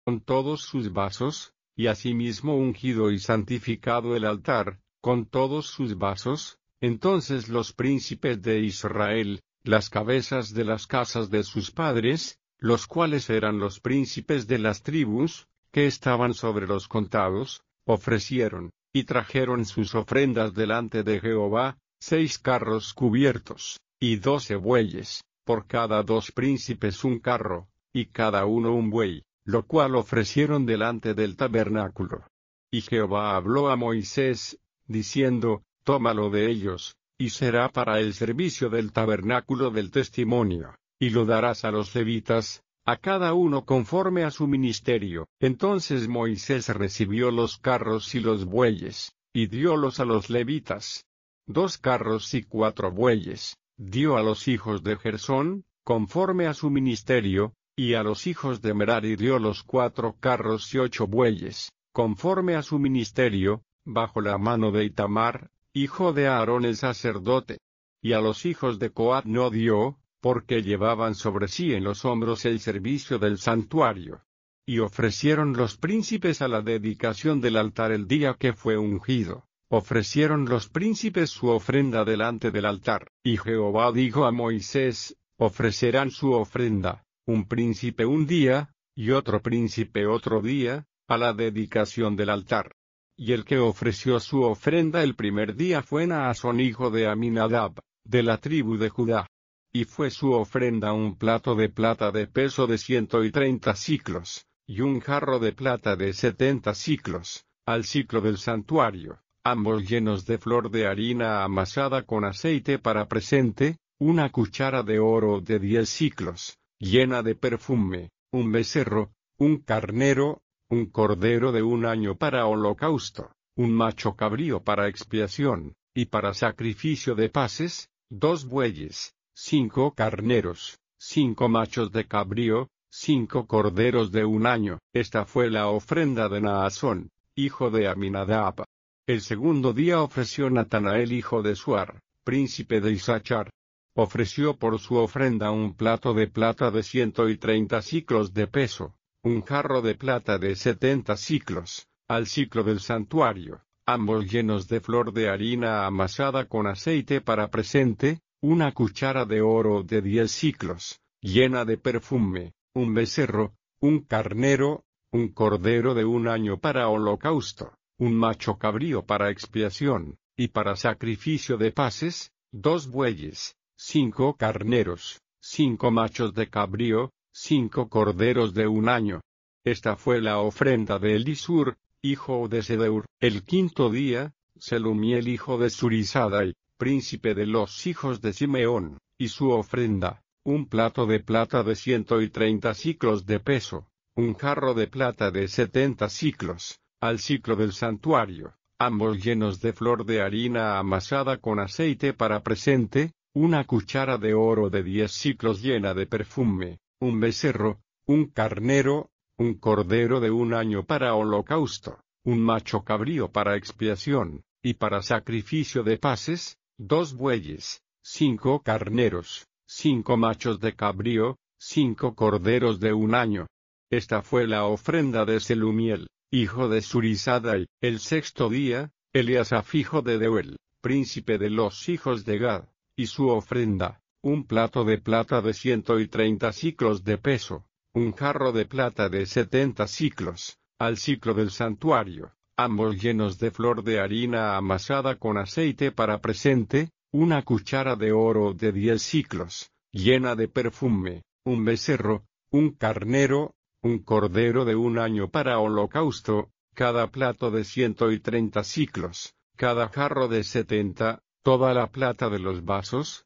con todos sus vasos, y asimismo ungido y santificado el altar, con todos sus vasos. Entonces los príncipes de Israel, las cabezas de las casas de sus padres, los cuales eran los príncipes de las tribus, que estaban sobre los contados, ofrecieron, y trajeron sus ofrendas delante de Jehová, 6 carros cubiertos, y 12 bueyes, por cada 2 príncipes un carro, y cada uno un buey, lo cual ofrecieron delante del tabernáculo. Y Jehová habló a Moisés, diciendo, tómalo de ellos, y será para el servicio del tabernáculo del testimonio, y lo darás a los levitas, a cada uno conforme a su ministerio. Entonces Moisés recibió los carros y los bueyes, y diólos a los levitas. 2 carros y 4 bueyes, dio a los hijos de Gersón, conforme a su ministerio, y a los hijos de Merari dio los 4 carros y 8 bueyes, conforme a su ministerio, bajo la mano de Itamar, hijo de Aarón el sacerdote. Y a los hijos de Coat no dio, porque llevaban sobre sí en los hombros el servicio del santuario. Y ofrecieron los príncipes a la dedicación del altar el día que fue ungido. Ofrecieron los príncipes su ofrenda delante del altar. Y Jehová dijo a Moisés, ofrecerán su ofrenda, un príncipe un día, y otro príncipe otro día, a la dedicación del altar. Y el que ofreció su ofrenda el primer día fue Naasón hijo de Aminadab, de la tribu de Judá. Y fue su ofrenda un plato de plata de peso de 130 siclos, y un jarro de plata de 70 siclos, al siclo del santuario, ambos llenos de flor de harina amasada con aceite para presente, una cuchara de oro de 10 siclos, llena de perfume, un becerro, un carnero, un cordero de 1 año para holocausto, un macho cabrío para expiación, y para sacrificio de paces, 2 bueyes, 5 carneros, 5 machos de cabrío, 5 corderos de 1 año. Esta fue la ofrenda de Naasón, hijo de Aminadab. El segundo día ofreció Natanael hijo de Suar, príncipe de Isachar. Ofreció por su ofrenda un plato de plata de 130 siclos de peso, un jarro de plata de 70 siclos, al siclo del santuario, ambos llenos de flor de harina amasada con aceite para presente, una cuchara de oro de 10 siclos, llena de perfume, un becerro, un carnero, un cordero de 1 año para holocausto, un macho cabrío para expiación, y para sacrificio de paces, 2 bueyes, 5 carneros, 5 machos de cabrío, 5 corderos de 1 año. Esta fue la ofrenda de Elisur, hijo de Sedeur. El quinto día, Selumiel hijo de Zurisadai, príncipe de los hijos de Simeón, y su ofrenda, un plato de plata de 130 siclos de peso, un jarro de plata de 70 siclos, al siclo del santuario, ambos llenos de flor de harina amasada con aceite para presente, una cuchara de oro de 10 siclos llena de perfume, un becerro, un carnero, un cordero de 1 año para holocausto, un macho cabrío para expiación, y para sacrificio de paces, 2 bueyes, 5 carneros, 5 machos de cabrío, 5 corderos de 1 año. Esta fue la ofrenda de Selumiel, hijo de Zurisadai. El sexto día, Eliasaf hijo de Deuel, príncipe de los hijos de Gad, y su ofrenda, un plato de plata de 130 siclos de peso, un jarro de plata de 70 siclos, al siclo del santuario, ambos llenos de flor de harina amasada con aceite para presente, una cuchara de oro de 10 siclos, llena de perfume, un becerro, un carnero, un cordero de 1 año para holocausto, cada plato de 130 siclos, cada jarro de 70, toda la plata de los vasos,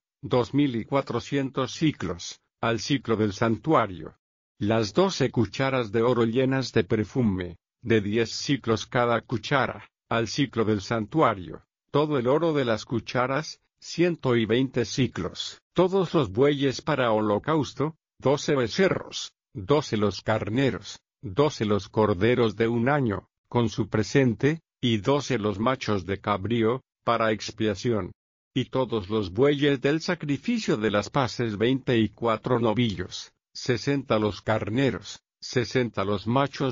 2400 siclos, al siclo del santuario. Las 12 cucharas de oro llenas de perfume, de 10 siclos cada cuchara, al siclo del santuario, todo el oro de las cucharas, 120 siclos, todos los bueyes para holocausto, 12 becerros, 12 los carneros, 12 los corderos de 1 año, con su presente, y 12 los machos de cabrío, para expiación. Y todos los bueyes del sacrificio de las paces 24 novillos, 60 los carneros, 60 los machos